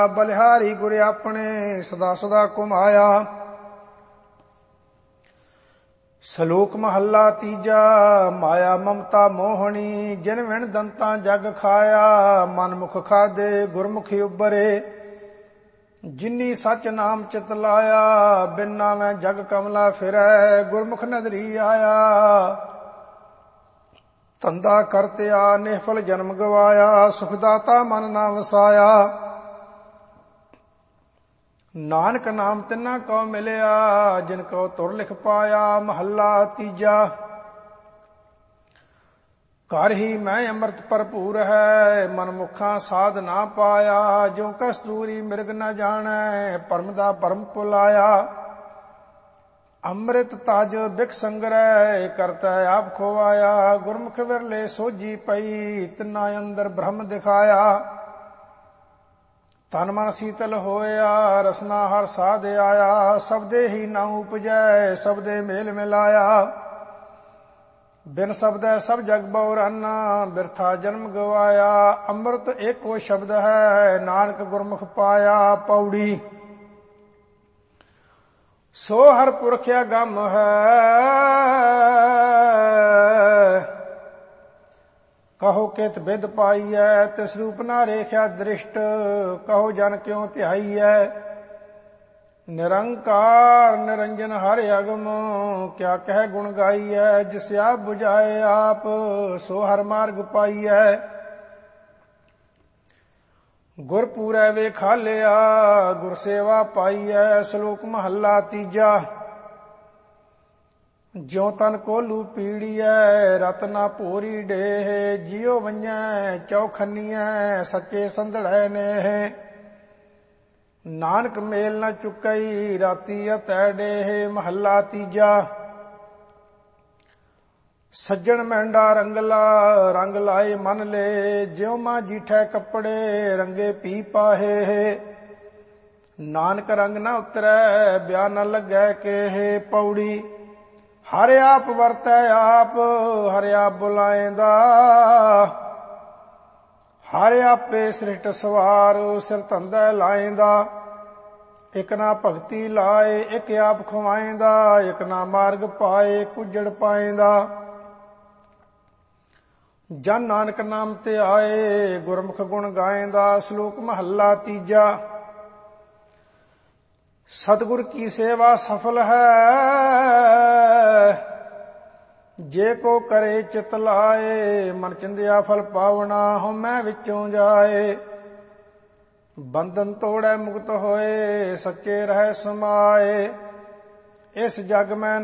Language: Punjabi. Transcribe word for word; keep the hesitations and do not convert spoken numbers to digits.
ਬਲਿਹਾਰੀ ਗੁਰ ਆਪਣੇ ਸਦਾ ਸਦਾ ਘੁਮਾਇਆ। ਸ਼ਲੋਕ ਮਹੱਲਾ ਤੀਜਾ। ਮਾਇਆ ਮਮਤਾ ਮੋਹਣੀ ਜਿਨ ਵਿਣ ਦੰਤਾਂ ਜਗ ਖਾਇਆ। ਮਨ ਮੁਖ ਖਾਦੇ ਗੁਰਮੁਖੀ ਉਬਰੇ ਜਿਨੀ ਸਚ ਨਾਮ ਚਿਤ ਲਾਇਆ। ਬਿਨ ਨਾਮੈ ਜਗ ਕਮਲਾ ਫਿਰੈ ਗੁਰਮੁਖ ਨਦਰੀ ਆਇਆ। ਧੰਦਾ ਕਰਤਿਆ ਨਿਹਫਲ ਜਨਮ ਗਵਾਇਆ। ਸੁਖਦਾਤਾ ਮਨ ਨਾ ਵਸਾਇਆ। ਨਾਨਕ ਨਾਮ ਤਿੰਨਾ ਕਉ ਮਿਲਿਆ ਜਿਨ ਕਉ ਤੁਰ ਲਿਖ ਪਾਇਆ। ਮਹੱਲਾ ਤੀਜਾ। ਘਰ ਹੀ ਮੈਂ ਅੰਮ੍ਰਿਤ ਭਰਪੂਰ ਹੈ ਮਨ ਮੁਖਾਂ ਸਾਧ ਨਾ ਪਾਇਆ। ਜੋ ਕਸਤੂਰੀ ਮਿਰਗ ਨ ਜਾਣੈ ਪਰਮ ਦਾ ਪਰਮ ਭੁਲਾਇਆ। ਅੰਮ੍ਰਿਤ ਤਜ ਬਿਖ ਸੰਗਰੈ ਕਰਤਾ ਆਪ ਖੋਵਾਇਆ। ਗੁਰਮੁਖ ਵਿਰਲੇ ਸੋਝੀ ਪਈ ਤਿੰਨਾ ਅੰਦਰ ਬ੍ਰਹਮ ਦਿਖਾਇਆ। ਤਨ ਮਨ ਸੀਤਲ ਹੋਇਆ ਰਸਨਾ ਹਰ ਸਾਧ ਆਇਆ। ਸਬਦੇ ਹੀ ਨਾ ਉਪਜੈ ਸਬਦੇ ਮੇਲ ਮਿਲਾਇਆ। ਬਿਨ ਸਬਦੈ ਸਭ ਜਗ ਬਉਰਾਨਾ ਬਿਰਥਾ ਜਨਮ ਗਵਾਇਆ। ਅੰਮ੍ਰਿਤ ਏਕੋ ਸ਼ਬਦ ਹੈ ਨਾਨਕ ਗੁਰਮੁਖ ਪਾਇਆ। ਪੌੜੀ। ਸੋ ਹਰ ਪੁਰਖ ਅਗੰਮ ਹੈ ਕਹੋ ਕਿਤ ਬਿਦ ਪਾਈਐ। ਤਿਸ ਰੂਪ ਨਾ ਰੇਖਿਆ ਦ੍ਰਿਸ਼ਟ ਕਹੋ ਜਨ ਕਿਉ ਧਿਆਈਐ। ਨਿਰੰਕਾਰ ਨਿਰੰਜਨ ਹਰਿ ਅਗਮ ਕਿਆ ਕਹਿ ਗੁਣ ਗਾਈਐ। ਜਿਸ ਆਪ ਬੁਝਾਏ ਆਪ ਸੋ ਹਰ ਮਾਰਗ ਪਾਈਐ। ਗੁਰ ਪੂਰੈ ਵੇਖਾਲਿਆ ਗੁਰ ਸੇਵਾ ਪਾਈਐ। ਸ਼ਲੋਕ ਮਹੱਲਾ ਤੀਜਾ। ਜਿਉ ਤਨ ਕੋਲੂ ਪੀੜੀਐ ਰਤ ਨਾ ਭੋਰੀ ਡੇਹ। ਜਿਉ ਵੰਜੈ ਚੌਖੰਨੀਐ ਸੱਚੇ ਸੰਧੜੈ ਨੇਹ। ਨਾਨਕ ਮੇਲ ਨ ਚੁਕਈ ਰਾਤੀ ਅਤੈ ਡੇਹ। ਮਹੱਲਾ ਤੀਜਾ। ਸੱਜਣ ਮਹਿੰਡਾ ਰੰਗਲਾ ਰੰਗ ਲਾਏ ਮਨ ਲੈ। ਜਿਉ ਮਾਂ ਜੀਠੈ ਕੱਪੜੇ ਰੰਗੇ ਪੀ ਪਾਹੇ। ਨਾਨਕ ਰੰਗ ਨ ਉਤਰੈ ਬਿਆ ਨ ਲੱਗੈ ਕੇਹ। ਪੌੜੀ। ਹਰ ਆਪ ਵਰਤੈ ਆਪ ਹਰ ਆਪ ਬੁਲਾਏਂਦਾ। ਹਰ ਆਪੇ ਸ੍ਰਿਸ਼ਟ ਸਵਾਰ ਸਿਰ ਧੰਦਾ ਲਾਏਂਦਾ। ਇਕ ਨਾ ਭਗਤੀ ਲਾਏ ਇਕ ਆਪ ਖਵਾਏਂਦਾ। ਇਕ ਨਾ ਮਾਰਗ ਪਾਏ ਕੁਜੜ ਪਾਏਂਦਾ। ਜਨ ਨਾਨਕ ਨਾਮ ਤੇ ਆਏ ਗੁਰਮੁਖ ਗੁਣ ਗਾਏਂਦਾ। ਸ਼ਲੋਕ ਮਹੱਲਾ ਤੀਜਾ। ਸਤਿਗੁਰ ਕੀ ਸੇਵਾ ਸਫਲ ਹੈ ਜੇ ਕੋ ਕਰੇ ਚਿਤ ਲਾਏ। ਮਨ ਚਿੰਦਿਆ ਫਲ ਪਾਵਣਾ ਹਉਮੈ ਵਿੱਚੋਂ ਜਾਏ। ਬੰਧਨ ਤੋੜੈ ਮੁਕਤ ਹੋਏ ਸੱਚੇ ਰਹਿ ਸਮਾਏ। ਇਸ ਜਗ ਮੈਂ